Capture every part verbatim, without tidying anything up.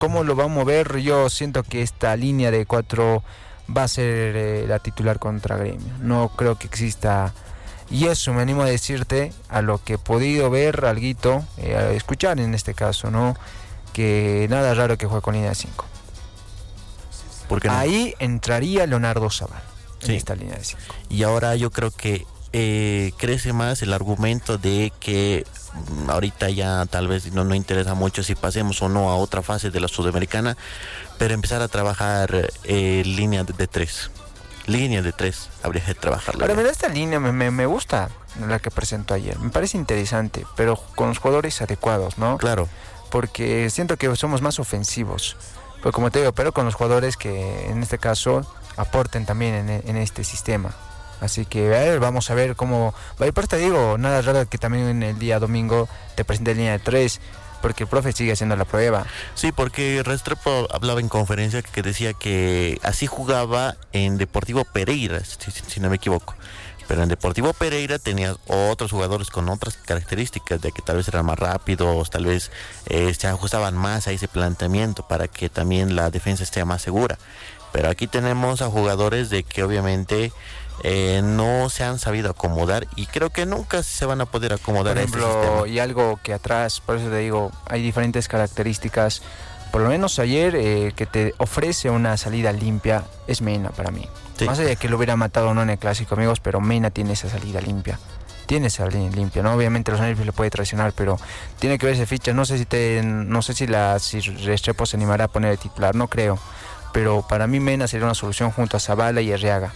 ¿Cómo lo va a mover? Yo siento que esta línea de cuatro va a ser eh, la titular contra Gremio. No creo que exista... Y eso me animo a decirte, a lo que he podido ver, alguito, eh, a escuchar en este caso, ¿no? Que nada raro que juegue con línea de cinco. ¿Por qué no? Ahí entraría Leonardo Zabal, en Sí. esta línea de cinco. Y ahora yo creo que eh, crece más el argumento de que mm, ahorita ya tal vez no nos interesa mucho si pasemos o no a otra fase de la Sudamericana, pero empezar a trabajar eh, línea de, de tres. Línea de tres, habría que trabajarla. Ahora, ya. mira, esta línea me, me, me gusta, la que presentó ayer. Me parece interesante, pero con los jugadores adecuados, ¿no? Claro, Porque siento que somos más ofensivos. Pues como te digo, pero con los jugadores que en este caso aporten también en, en este sistema. Así que a ver, vamos a ver cómo va. Y por te digo, nada raro que también en el día domingo te presente línea de tres, porque el profe sigue haciendo la prueba. sí, porque Restrepo hablaba en conferencia que decía que así jugaba en Deportivo Pereira, si, si- si no me equivoco. Pero en Deportivo Pereira tenías otros jugadores con otras características, de que tal vez eran más rápidos, tal vez eh, se ajustaban más a ese planteamiento para que también la defensa esté más segura. Pero aquí tenemos a jugadores de que obviamente eh, no se han sabido acomodar y creo que nunca se van a poder acomodar Por a este ejemplo, sistema. y algo que atrás, por eso te digo, hay diferentes características. Por lo menos ayer, eh, que te ofrece una salida limpia, es Mena para mí. Sí. Más allá de que lo hubiera matado o no en el clásico, amigos, pero Mena tiene esa salida limpia. Tiene esa salida limpia, ¿no? Obviamente los nervios le puede traicionar, pero tiene que verse ficha. No sé si te, no sé si la si Restrepo se animará a poner de titular, no creo. Pero para mí Mena sería una solución junto a Zabala y Arriaga.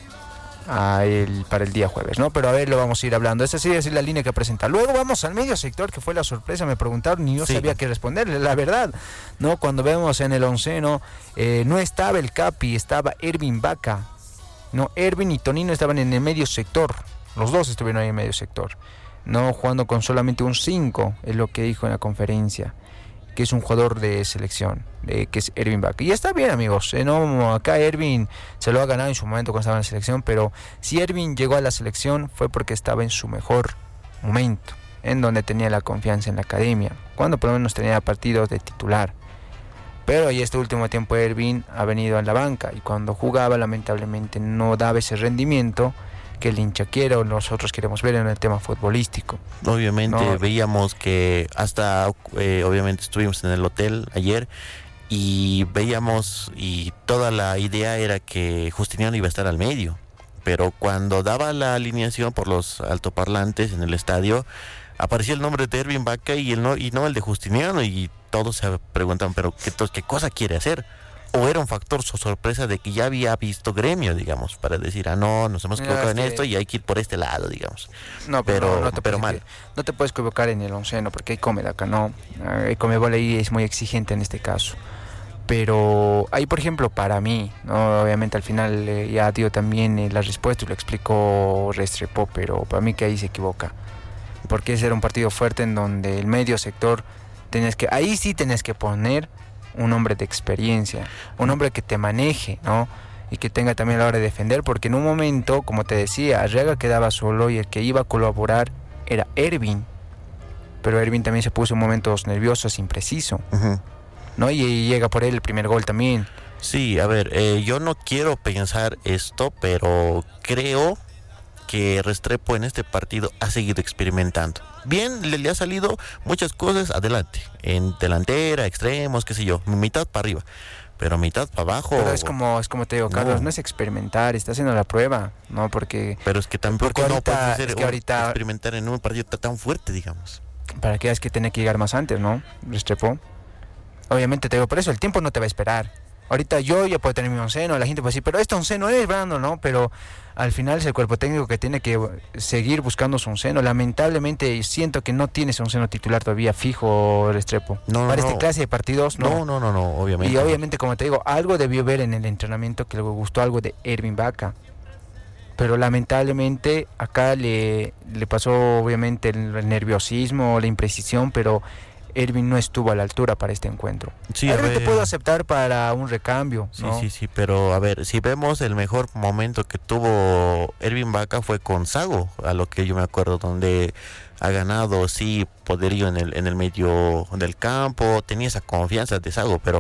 A el, para el día jueves, ¿no? Pero a ver, lo vamos a ir hablando. Esa sí es la línea que presenta. Luego vamos al medio sector, que fue la sorpresa. Me preguntaron y yo Sí. sabía qué responderle, la verdad, ¿no? Cuando vemos en el onceno, eh, no estaba el Capi, estaba Ervin Vaca, ¿no? Ervin y Tonino estaban en el medio sector. Los dos estuvieron ahí en el medio sector, ¿no? Jugando con solamente un cinco, es lo que dijo en la conferencia, que es un jugador de selección, eh, que es Ervin Vaca. Y está bien, amigos, eh, no, acá Ervin se lo ha ganado en su momento cuando estaba en la selección, pero si Ervin llegó a la selección fue porque estaba en su mejor momento, en donde tenía la confianza en la academia, cuando por lo menos tenía partidos de titular. Pero ahí este último tiempo Ervin ha venido a la banca y cuando jugaba lamentablemente no daba ese rendimiento que el hincha quiere o nosotros queremos ver en el tema futbolístico. Obviamente No. veíamos que hasta, eh, obviamente estuvimos en el hotel ayer y veíamos y toda la idea era que Justiniano iba a estar al medio, pero cuando daba la alineación por los altoparlantes en el estadio, aparecía el nombre de Ervin Vaca y, el no, y no el de Justiniano y todos se preguntaban, pero ¿qué, qué cosa quiere hacer? O era un factor so- sorpresa de que ya había visto Gremio, digamos, para decir, ah, no, nos hemos Mira, equivocado en es que- esto y hay que ir por este lado, digamos. No, Pero- pero, no, no te pero puedes, mal. no te puedes equivocar en el onceno porque hay Comeda acá, no. Hay Comebol ahí es muy exigente en este caso. Pero ahí, por ejemplo, para mí, ¿no? Obviamente al final eh, ya dio también eh, la respuesta y lo explicó Restrepo, pero para mí que ahí se equivoca. Porque ese era un partido fuerte en donde el medio sector tenés que, ahí sí tenés que poner un hombre de experiencia, un hombre que te maneje, ¿no? Y que tenga también la hora de defender, porque en un momento, como te decía, Arriaga quedaba solo y el que iba a colaborar era Ervin. Pero Ervin también se puso en momentos nerviosos, impreciso, Ujú. ¿no? Y, y llega por él el primer gol también. Sí, a ver, eh, yo no quiero pensar esto, pero creo que Restrepo en este partido ha seguido experimentando. Bien, le, le ha salido muchas cosas adelante, en delantera, extremos, qué sé yo, mitad para arriba, pero mitad para abajo. Pero es como, es como te digo, Carlos, No. no es experimentar, está haciendo la prueba, ¿no? Porque Pero es que tampoco Porque no ahorita- puedes hacer es que un- ahorita- experimentar en un partido ta- tan fuerte, digamos. para que es que tiene que llegar más antes, ¿no? Restrepo. Obviamente te digo, por eso el tiempo no te va a esperar. Ahorita yo ya puedo tener mi onceno, la gente puede decir, pero este onceno es, Brando, ¿no? Pero al final es el cuerpo técnico que tiene que seguir buscando su onceno. Lamentablemente siento que no tiene ese onceno titular todavía fijo, Restrepo. No, Para no. esta clase de partidos, no. No, no, no, no, obviamente. Y obviamente, como te digo, algo debió ver en el entrenamiento que le gustó algo de Ervin Vaca. Pero lamentablemente acá le, le pasó obviamente el nerviosismo, la imprecisión, pero Ervin no estuvo a la altura para este encuentro. Sí, a a ver, te ver. puedo aceptar para un recambio, Sí, ¿no? sí, sí, pero a ver, si vemos el mejor momento que tuvo Ervin Vaca fue con Sago, a lo que yo me acuerdo, donde ha ganado, sí, poderío en el, en el medio del campo, tenía esa confianza de Sago, pero